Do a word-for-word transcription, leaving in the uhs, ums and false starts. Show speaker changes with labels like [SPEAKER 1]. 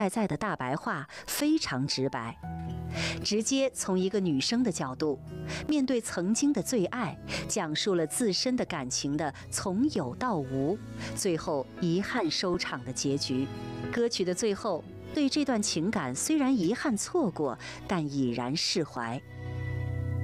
[SPEAKER 1] 在在的大白话非常直白，直接从一个女生的角度，面对曾经的最爱，讲述了自身的感情的从有到无，最后遗憾收场的结局。歌曲的最后，对这段情感虽然遗憾错过，但已然释怀。